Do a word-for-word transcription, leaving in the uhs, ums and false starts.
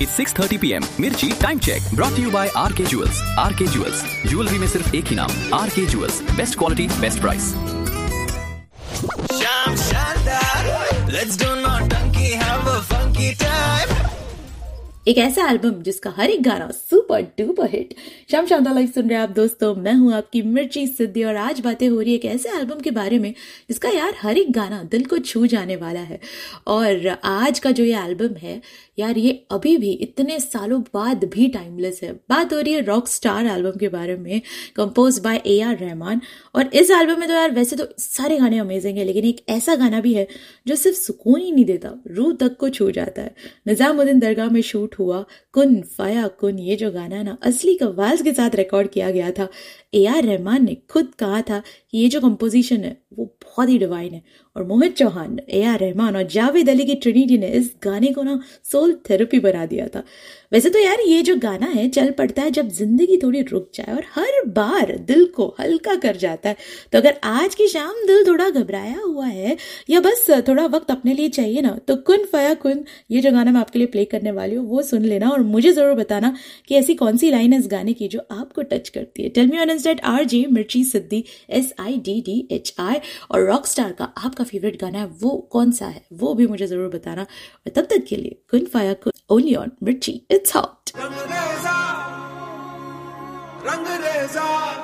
It's six thirty p m Mirchi Time Check brought to you by R K Jewels. R K Jewels, jewellery में सिर्फ एक ही नाम, R K Jewels. Best quality, best price. Sham Shandar, let's do naughty, have a funky time. एक ऐसा album जिसका हर एक गाना super duper hit. शाम शानदार लाइव सुन रहे हैं आप दोस्तों, मैं हूं आपकी मिर्ची सिद्धि और आज बातें हो रही है एक ऐसे एल्बम के बारे में जिसका यार हर एक गाना दिल को छू जाने वाला है। और आज का जो ये एल्बम है यार, ये अभी भी इतने सालों बाद भी टाइमलेस है। बात हो रही है रॉक स्टार एल्बम के बारे में, compose bye A R Rahman. और इस एल्बम में तो यार वैसे तो सारे गाने अमेजिंग है, लेकिन एक ऐसा गाना भी है जो सिर्फ सुकून ही नहीं देता, रूह तक को छू जाता है। निजामुद्दीन दरगाह में शूट हुआ कुन फाया कुन, ये जो गाना है ना असली कव्वाल्स के साथ रिकॉर्ड किया गया था। ए आर रहमान ने खुद कहा था कि ये जो कंपोजिशन है वो बहुत ही डिवाइन है। और मोहित चौहान, ए आर रहमान और जावेद अली की ट्रिनिटी ने इस गाने को ना सोल थेरेपी बना दिया था। वैसे तो यार ये जो गाना है चल पड़ता है जब जिंदगी थोड़ी रुक जाए और हर बार दिल को हल्का कर जाता है। तो अगर आज की शाम दिल थोड़ा घबराया हुआ है या बस थोड़ा वक्त अपने लिए चाहिए ना, तो कुन फाया कुन ये जो गाना मैं आपके लिए प्ले करने वाली हूँ वो सुन लेना और मुझे जरूर बताना कि ऐसी कौन सी लाइन है इस गाने की जो आपको टच करती है। Tell me on instant R J मिर्ची सिद्धि S I D D H I. और रॉक स्टार का आपका फेवरेट गाना है वो कौन सा है वो भी मुझे जरूर बताना। और तब तक के लिए कुन फाया कुन ओनली ऑन मिर्ची, इट्स हॉट। रंग रेजा, रंग रेजा।